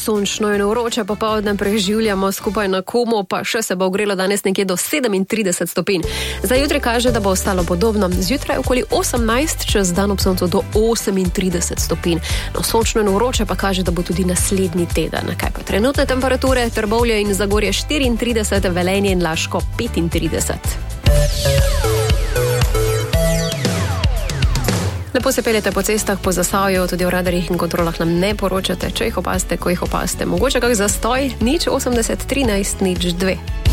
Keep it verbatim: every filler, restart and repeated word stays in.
sončno in vroče popoldne preživljamo skupaj na Komu, pa še se bo ogrelo danes nekje do sedemintrideset stopinj. Za jutri kaže, da bo ostalo podobno. Zjutraj okoli osemnajst, čez dan ob soncu do osemintrideset stopinj. No, sončno in vroče pa kaže, da bo tudi naslednji teden. Kaj pa trenutne temperature? Trbovlje in Zagorje štiriintrideset, Velenje in Laško petintrideset. Lepo se peljete po cestah, po Zasavju, tudi v radarjih in kontrolah nam ne poročate, če jih opazite, ko jih opazite. Mogoče kak zastoj, nič osemdeset trinajst nič dve.